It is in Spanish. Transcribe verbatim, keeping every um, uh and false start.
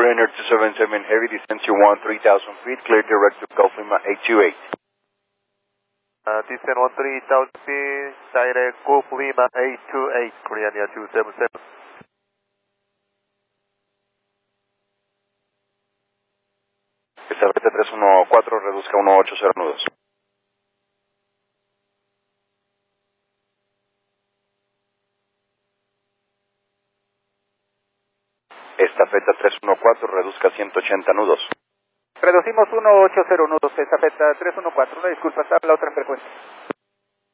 Ryanair two seven seven Heavy, descent to one three thousand feet, clear direct to Gulf Lima eight two eight. Uh, descent one three thousand feet, direct Gulf Lima eight two eight, Ryanair two seven seven. Esta Beta tres uno cuatro, reduzca uno ocho cero nudos. Esta Beta tres uno cuatro, reduzca ciento ochenta nudos. Reducimos ciento ochenta nudos, esta Beta tres uno cuatro, una disculpa, está la otra frecuencia.